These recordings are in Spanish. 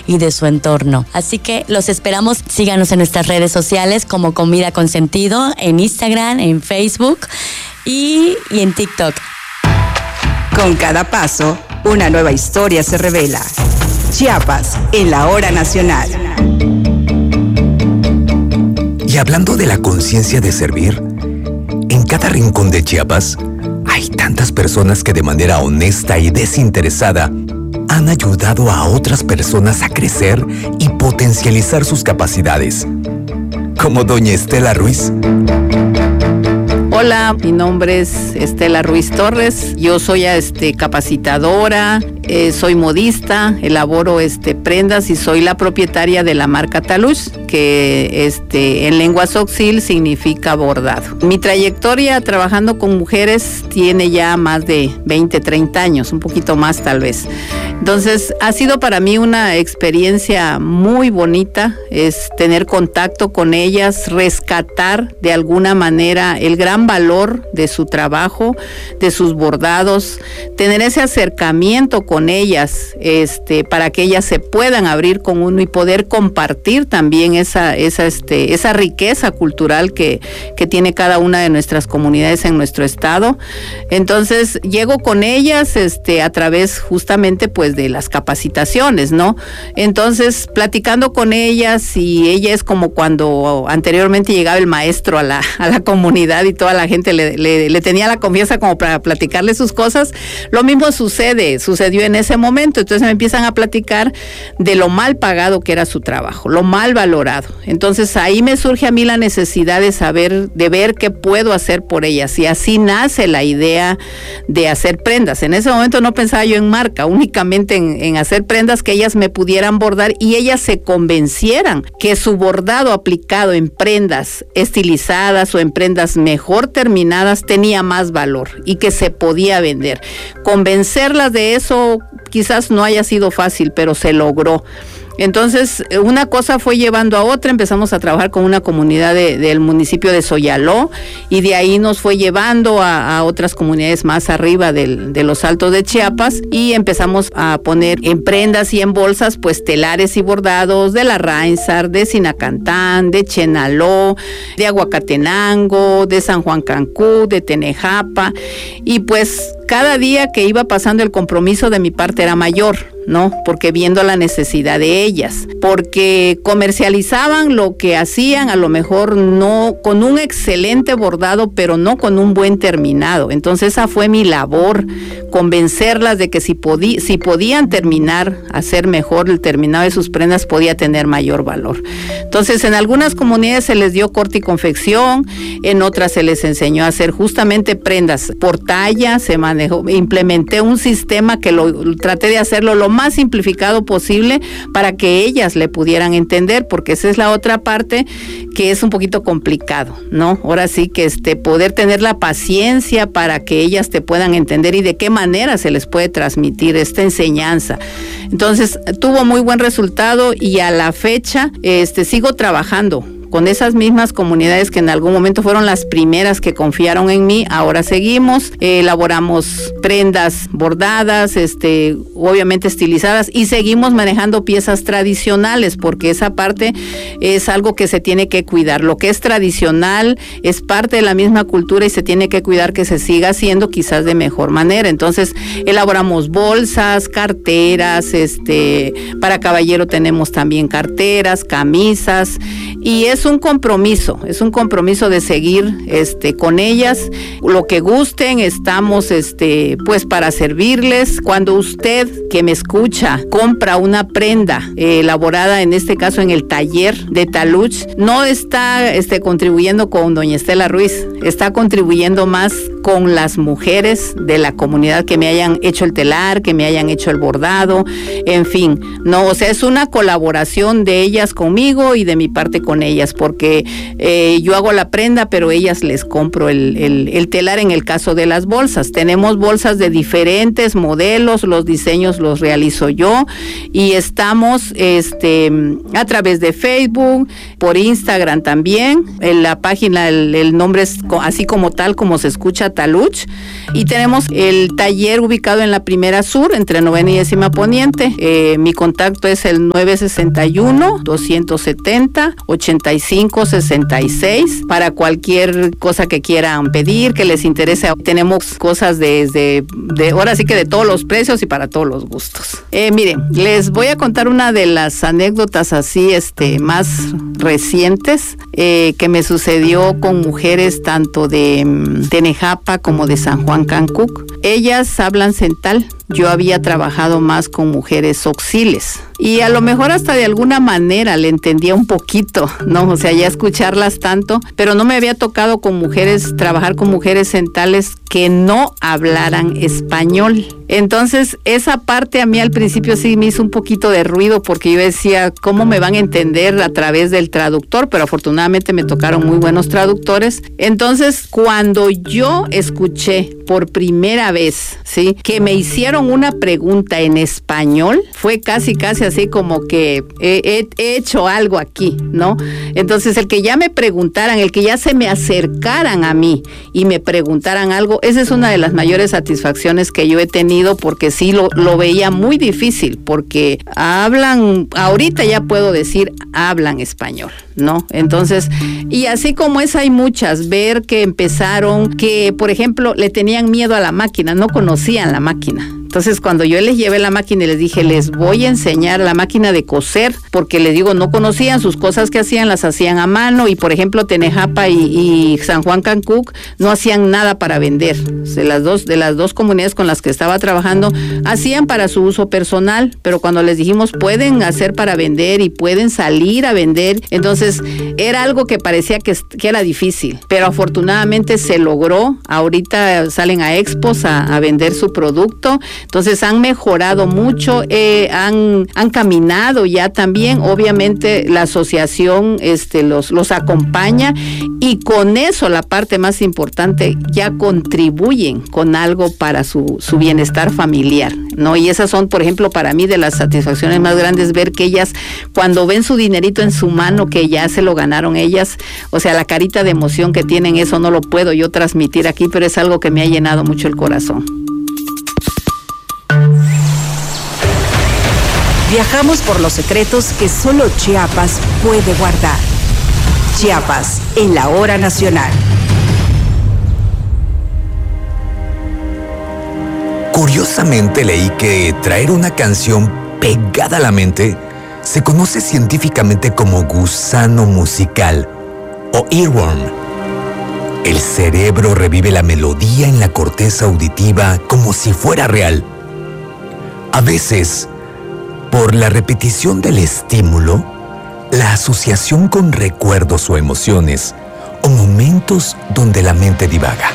y de su entorno. Así que los esperamos, síganos en nuestras redes sociales como Comida con Sentido, en Instagram, en Facebook y en TikTok. Con cada paso, una nueva historia se revela. Chiapas en la hora nacional. Y hablando de la conciencia de servir, en cada rincón de Chiapas hay tantas personas que de manera honesta y desinteresada han ayudado a otras personas a crecer y potencializar sus capacidades. Como doña Estela Ruiz. Hola, mi nombre es Estela Ruiz Torres. Yo soy capacitadora, soy modista, elaboro prendas y soy la propietaria de la marca Talush, que en lengua tzotzil significa bordado. Mi trayectoria trabajando con mujeres tiene ya más de 20, 30 años, un poquito más tal vez. Entonces, ha sido para mí una experiencia muy bonita, es tener contacto con ellas, rescatar de alguna manera el gran valor de su trabajo, de sus bordados, tener ese acercamiento con ellas, para que ellas se puedan abrir con uno y poder compartir también esa riqueza cultural que tiene cada una de nuestras comunidades en nuestro estado. Entonces, llego con ellas, a través justamente pues de las capacitaciones, ¿no? Entonces, platicando con ellas, y ella es como cuando anteriormente llegaba el maestro a la comunidad y toda la gente le tenía la confianza como para platicarle sus cosas. Lo mismo sucedió en ese momento. Entonces me empiezan a platicar de lo mal pagado que era su trabajo, lo mal valorado. Entonces ahí me surge a mí la necesidad de ver qué puedo hacer por ellas, y así nace la idea de hacer prendas. En ese momento no pensaba yo en marca, únicamente en hacer prendas que ellas me pudieran bordar y ellas se convencieran que su bordado aplicado en prendas estilizadas o en prendas mejor terminadas tenía más valor y que se podía vender. Convencerlas de eso quizás no haya sido fácil, pero se logró. Entonces, una cosa fue llevando a otra. Empezamos a trabajar con una comunidad del municipio de Soyaló, y de ahí nos fue llevando a otras comunidades más arriba de los Altos de Chiapas, y empezamos a poner en prendas y en bolsas pues telares y bordados de la Rainsar, de Sinacantán, de Chenaló, de Aguacatenango, de San Juan Cancún, de Tenejapa, y pues cada día que iba pasando el compromiso de mi parte era mayor, ¿no? Porque viendo la necesidad de ellas, porque comercializaban lo que hacían, a lo mejor no con un excelente bordado, pero no con un buen terminado. Entonces esa fue mi labor, convencerlas de que si podían terminar, hacer mejor el terminado de sus prendas, podía tener mayor valor. Entonces en algunas comunidades se les dio corte y confección, en otras se les enseñó a hacer justamente prendas por talla, implementé un sistema que traté de hacerlo lo más simplificado posible para que ellas le pudieran entender, porque esa es la otra parte que es un poquito complicado, ¿no? Ahora sí que poder tener la paciencia para que ellas te puedan entender y de qué manera se les puede transmitir esta enseñanza. Entonces, tuvo muy buen resultado, y a la fecha sigo trabajando con esas mismas comunidades que en algún momento fueron las primeras que confiaron en mí. Ahora seguimos, elaboramos prendas bordadas, obviamente estilizadas, y seguimos manejando piezas tradicionales, porque esa parte es algo que se tiene que cuidar. Lo que es tradicional es parte de la misma cultura y se tiene que cuidar que se siga haciendo quizás de mejor manera. Entonces elaboramos bolsas, carteras, para caballero tenemos también carteras, camisas, y es un compromiso de seguir con ellas. Lo que gusten, estamos pues para servirles. Cuando usted que me escucha compra una prenda elaborada, en este caso en el taller de Talush, no está contribuyendo con doña Estela Ruiz, está contribuyendo más con las mujeres de la comunidad que me hayan hecho el telar, que me hayan hecho el bordado, en fin, no, o sea, es una colaboración de ellas conmigo y de mi parte con ellas, porque yo hago la prenda, pero ellas les compro el telar. En el caso de las bolsas, tenemos bolsas de diferentes modelos, los diseños los realizo yo, y estamos a través de Facebook, por Instagram también. En la página el nombre es así como tal como se escucha, Taluch, y tenemos el taller ubicado en la Primera Sur, entre 9ª y 10ª Poniente. Mi contacto es el 961-270-8566 para cualquier cosa que quieran pedir, que les interese. Tenemos cosas desde ahora sí que de todos los precios y para todos los gustos. Miren, les voy a contar una de las anécdotas así más recientes que me sucedió con mujeres tanto de Tenejapa como de San Juan Cancuc. Ellas hablan cental. Yo había trabajado más con mujeres oxiles y a lo mejor hasta de alguna manera le entendía un poquito, ¿no? O sea, ya escucharlas tanto, pero no me había tocado trabajar con mujeres centales que no hablaran español. Entonces, esa parte a mí al principio sí me hizo un poquito de ruido porque yo decía, ¿cómo me van a entender a través del traductor? Pero afortunadamente me tocaron muy buenos traductores. Entonces, cuando yo escuché por primera vez, ¿sí?, que me hicieron una pregunta en español, fue casi así como que he hecho algo aquí, ¿no? Entonces, el que ya me preguntaran, el que ya se me acercaran a mí y me preguntaran algo, esa es una de las mayores satisfacciones que yo he tenido, porque sí lo veía muy difícil, porque ahorita ya puedo decir, hablan español, ¿no? Entonces, y así como esa hay muchas, ver que empezaron, que por ejemplo le tenían miedo a la máquina, no conocían la máquina. Entonces, cuando yo les llevé la máquina y les dije, les voy a enseñar la máquina de coser, porque les digo, no conocían sus cosas que hacían, las hacían a mano, y por ejemplo, Tenejapa y San Juan Cancuc no hacían nada para vender. De las dos comunidades con las que estaba trabajando, hacían para su uso personal, pero cuando les dijimos, pueden hacer para vender y pueden salir a vender, entonces era algo que parecía que era difícil, pero afortunadamente se logró. Ahorita salen a expos a vender su producto. Entonces han mejorado mucho, han caminado ya también. Obviamente la asociación los acompaña, y con eso, la parte más importante, ya contribuyen con algo para su bienestar familiar, ¿no? Y esas son, por ejemplo, para mí de las satisfacciones más grandes, ver que ellas, cuando ven su dinerito en su mano, que ya se lo ganaron ellas, o sea, la carita de emoción que tienen, eso no lo puedo yo transmitir aquí, pero es algo que me ha llenado mucho el corazón. Viajamos por los secretos que solo Chiapas puede guardar. Chiapas en la hora nacional. Curiosamente leí que traer una canción pegada a la mente se conoce científicamente como gusano musical o earworm. El cerebro revive la melodía en la corteza auditiva como si fuera real. A veces, por la repetición del estímulo, la asociación con recuerdos o emociones, o momentos donde la mente divaga.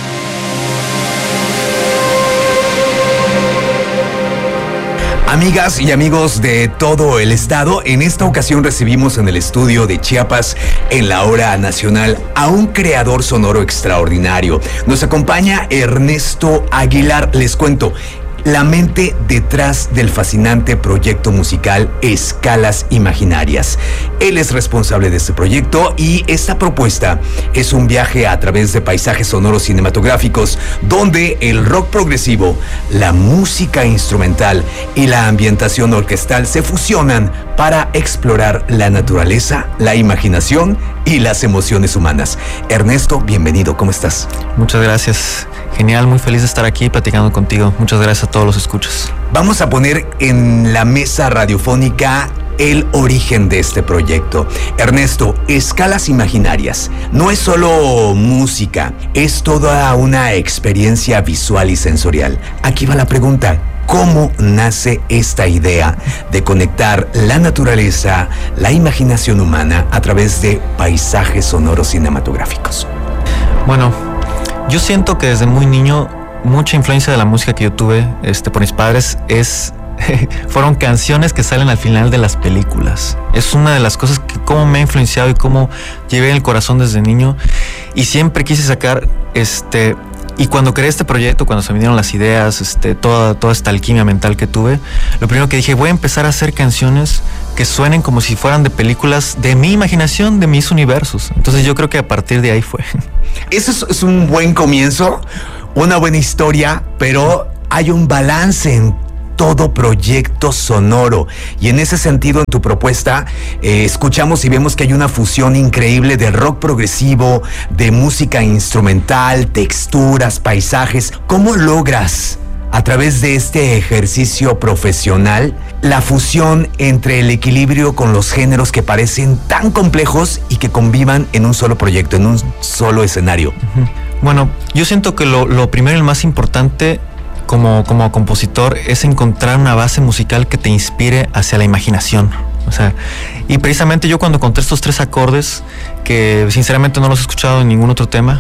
Amigas y amigos de todo el estado, en esta ocasión recibimos en el estudio de Chiapas en la hora nacional a un creador sonoro extraordinario. Nos acompaña Ernesto Aguilar. Les cuento, la mente detrás del fascinante proyecto musical Escalas Imaginarias. Él es responsable de este proyecto, y esta propuesta es un viaje a través de paisajes sonoros cinematográficos donde el rock progresivo, la música instrumental y la ambientación orquestal se fusionan para explorar la naturaleza, la imaginación y las emociones humanas. Ernesto, bienvenido, ¿cómo estás? Muchas gracias. Genial, muy feliz de estar aquí platicando contigo. Muchas gracias a todos los escuchas. Vamos a poner en la mesa radiofónica el origen de este proyecto. Ernesto, Escalas Imaginarias no es solo música, es toda una experiencia visual y sensorial. Aquí va la pregunta: ¿cómo nace esta idea de conectar la naturaleza, la imaginación humana a través de paisajes sonoros cinematográficos? Bueno, yo siento que desde muy niño mucha influencia de la música que yo tuve por mis padres fueron canciones que salen al final de las películas. Es una de las cosas que cómo me ha influenciado y cómo llevé en el corazón desde niño, y siempre quise sacar y cuando creé este proyecto, cuando se me dieron las ideas, toda esta alquimia mental que tuve, lo primero que dije, voy a empezar a hacer canciones que suenen como si fueran de películas de mi imaginación, de mis universos. Entonces yo creo que a partir de ahí fue. Eso es un buen comienzo, una buena historia, pero hay un balance en todo proyecto sonoro. Y en ese sentido, en tu propuesta, escuchamos y vemos que hay una fusión increíble de rock progresivo, de música instrumental, texturas, paisajes. ¿Cómo logras, a través de este ejercicio profesional, la fusión entre el equilibrio con los géneros que parecen tan complejos y que convivan en un solo proyecto, en un solo escenario? Bueno, yo siento que lo primero y el más importante como compositor es encontrar una base musical que te inspire hacia la imaginación. O sea, y precisamente yo cuando encontré estos 3 acordes, que sinceramente no los he escuchado en ningún otro tema,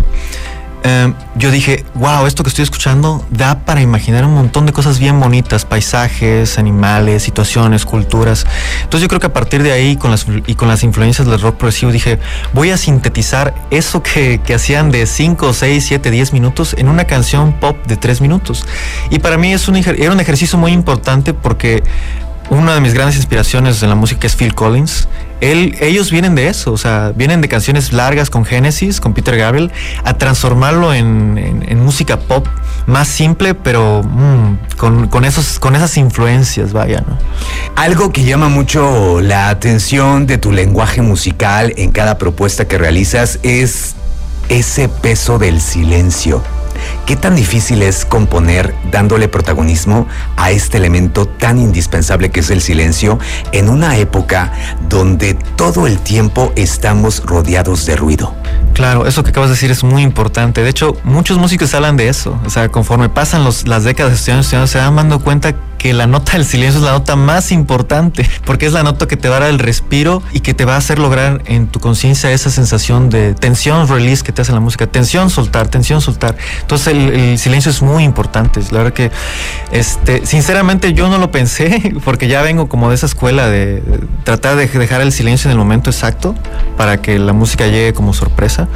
yo dije, wow, esto que estoy escuchando da para imaginar un montón de cosas bien bonitas, paisajes, animales, situaciones, culturas. Entonces yo creo que a partir de ahí, con las influencias del rock progresivo, dije, voy a sintetizar eso que hacían de 5, 6, 7, 10 minutos en una canción pop de 3 minutos. Y para mí era un ejercicio muy importante porque una de mis grandes inspiraciones en la música es Phil Collins. Ellos vienen de eso, o sea, vienen de canciones largas con Genesis, con Peter Gabriel, a transformarlo en música pop más simple, pero con esas influencias, vaya, ¿no? Algo que llama mucho la atención de tu lenguaje musical en cada propuesta que realizas es ese peso del silencio. ¿Qué tan difícil es componer dándole protagonismo a este elemento tan indispensable que es el silencio en una época donde todo el tiempo estamos rodeados de ruido? Claro, eso que acabas de decir es muy importante. De hecho, muchos músicos hablan de eso. O sea, conforme pasan las décadas estudiando, se van dando cuenta que la nota del silencio es la nota más importante, porque es la nota que te va a dar el respiro y que te va a hacer lograr en tu conciencia esa sensación de tensión, release que te hace la música. Tensión, soltar, tensión, soltar. Entonces el silencio es muy importante. La verdad que sinceramente yo no lo pensé, porque ya vengo como de esa escuela de tratar de dejar el silencio en el momento exacto para que la música llegue como sorpresa.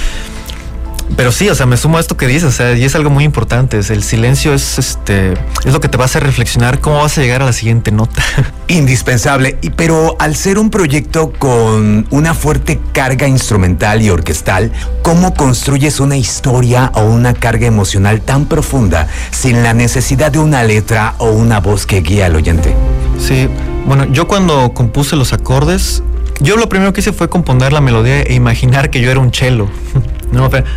Pero sí, o sea, me sumo a esto que dices, o sea, y es algo muy importante. El silencio es lo que te va a hacer reflexionar cómo vas a llegar a la siguiente nota. Indispensable, pero al ser un proyecto con una fuerte carga instrumental y orquestal, ¿cómo construyes una historia o una carga emocional tan profunda sin la necesidad de una letra o una voz que guíe al oyente? Sí, bueno, yo cuando compuse los acordes, yo lo primero que hice fue componer la melodía e imaginar que yo era un cello. No, pero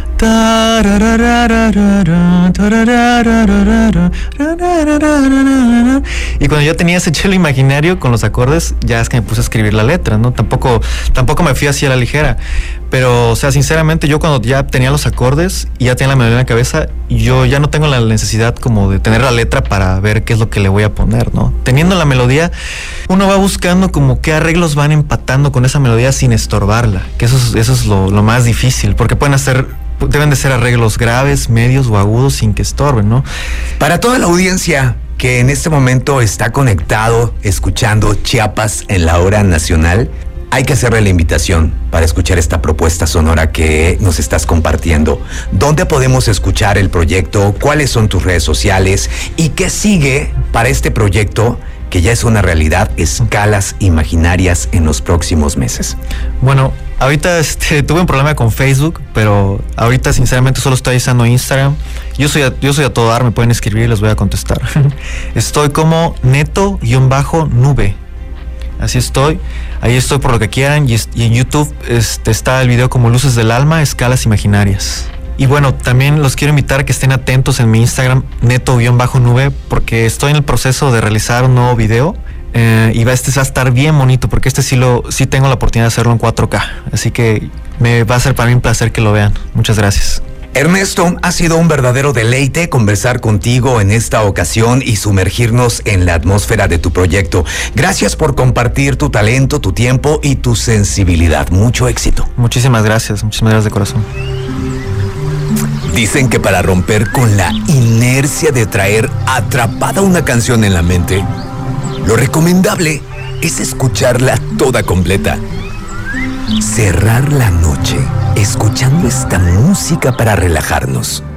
y cuando ya tenía ese cello imaginario con los acordes, ya es que me puse a escribir la letra, ¿no? Tampoco me fui así a la ligera. Pero, o sea, sinceramente, yo cuando ya tenía los acordes y ya tenía la melodía en la cabeza, yo ya no tengo la necesidad como de tener la letra para ver qué es lo que le voy a poner, ¿no? Teniendo la melodía, uno va buscando como qué arreglos van empatando con esa melodía sin estorbarla, que eso es lo más difícil, porque deben de ser arreglos graves, medios o agudos sin que estorben, ¿no? Para toda la audiencia que en este momento está conectado, escuchando Chiapas en la hora nacional, hay que hacerle la invitación para escuchar esta propuesta sonora que nos estás compartiendo. ¿Dónde podemos escuchar el proyecto? ¿Cuáles son tus redes sociales? ¿Y qué sigue para este proyecto que ya es una realidad, Escalas Imaginarias, en los próximos meses? Bueno, ahorita tuve un problema con Facebook, pero ahorita sinceramente solo estoy usando Instagram. Yo soy a todo dar, me pueden escribir y les voy a contestar. Estoy como neto-nube. Así estoy. Ahí estoy por lo que quieran. Y en YouTube está el video como Luces del Alma, Escalas Imaginarias. Y bueno, también los quiero invitar a que estén atentos en mi Instagram, neto-nube, porque estoy en el proceso de realizar un nuevo video. Y va a estar bien bonito, porque sí tengo la oportunidad de hacerlo en 4K. Así que va a ser para mí un placer que lo vean. Muchas gracias. Ernesto, ha sido un verdadero deleite conversar contigo en esta ocasión y sumergirnos en la atmósfera de tu proyecto. Gracias por compartir tu talento, tu tiempo y tu sensibilidad. Mucho éxito. Muchísimas gracias de corazón. Dicen que para romper con la inercia de traer atrapada una canción en la mente, lo recomendable es escucharla toda completa. Cerrar la noche escuchando esta música para relajarnos.